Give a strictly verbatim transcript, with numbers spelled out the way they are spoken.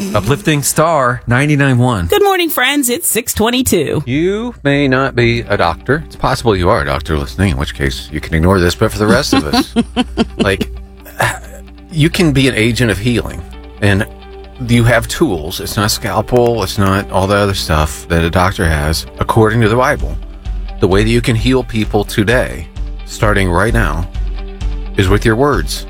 Uplifting Star ninety-nine point one. Good morning, friends. It's six twenty-two. You may not be a doctor. It's possible you are a doctor listening, in which case you can ignore this, but for the rest of us, like, you can be an agent of healing, and you have tools. It's not a scalpel. It's not all the other stuff that a doctor has. According to the Bible, the way that you can heal people today, starting right now, is with your words.